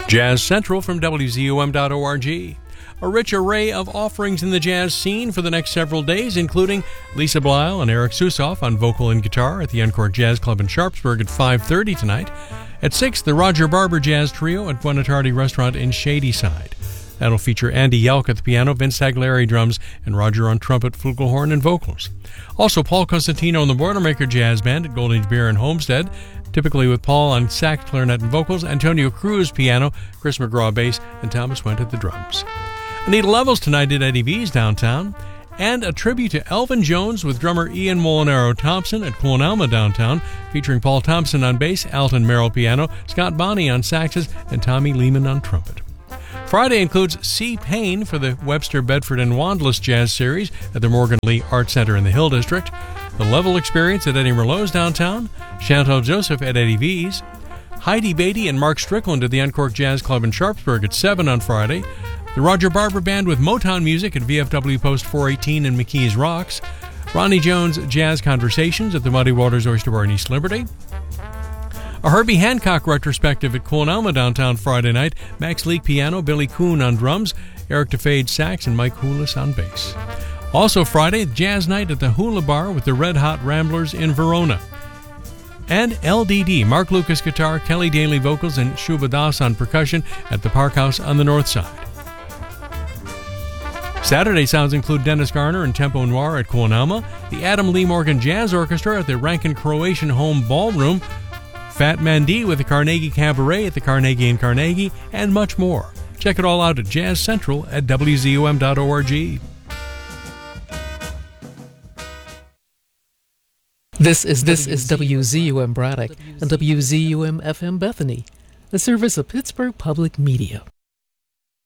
Jazz Central from WZUM.org. A rich array of offerings in the jazz scene for the next several days, including Lisa Blyle and Eric Susoff on vocal and guitar at the Encore Jazz Club in Sharpsburg at 5:30 tonight. At 6, the Roger Barber Jazz Trio at Buona Tardi Restaurant in Shadyside. That'll feature Andy Yelk at the piano, Vince Tagliari drums, and Roger on trumpet, flugelhorn, and vocals. Also, Paul Costantino and the Boilermaker Jazz Band at Goldings Beer in Homestead, typically with Paul on sax, clarinet, and vocals, Antonio Cruz piano, Chris McGraw bass, and Thomas Went at the drums. Anita Levels tonight at Eddie V's downtown, and a tribute to Elvin Jones with drummer Ian Molinaro Thompson at Quon Alma downtown, featuring Paul Thompson on bass, Alton Merrill piano, Scott Bonney on saxes, and Tommy Lehman on trumpet. Friday includes C. Payne for the Webster, Bedford, and Wanдлess Jazz Series at the Morgan Lee Art Center in the Hill District, the Level Experience at Eddie Merlot's downtown, Chantal Joseph at Eddie V's, Heidi Beatty and Mark Strickland at the Encore Jazz Club in Sharpsburg at 7 on Friday, the Roger Barber Band with Motown music at VFW Post 418 and McKees Rocks, Ronnie Jones Jazz Conversations at the Muddy Waters Oyster Bar in East Liberty, a Herbie Hancock retrospective at Quon Alma downtown Friday night, Max Leake piano, Billy Kuhn on drums, Eric DeFade sax, and Mike Houlis on bass. Also Friday, Jazz Night at the Hula Bar with the Red Hot Ramblers in Verona. And LDD, Mark Lucas guitar, Kelly Daly vocals, and Shubha Das on percussion at the Park House on the north side. Saturday sounds include Dennis Garner and Tempo Noir at Quon Alma, the Adam Lee Morgan Jazz Orchestra at the Rankin Croatian Home Ballroom, Fat Man D with the Carnegie Cabaret at the Carnegie in Carnegie, and much more. Check it all out at Jazz Central at WZUM.org. This is WZUM Braddock and WZUM FM Bethany, a service of Pittsburgh Public Media.